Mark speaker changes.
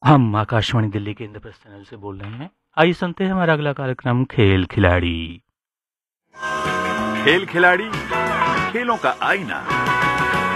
Speaker 1: हम आकाशवाणी दिल्ली के इंद्रप्रस्थ चैनल से बोल रहे हैं। आइए सुनते हैं हमारा अगला कार्यक्रम खेल खिलाड़ी।
Speaker 2: खेल खिलाड़ी, खेलों का आईना।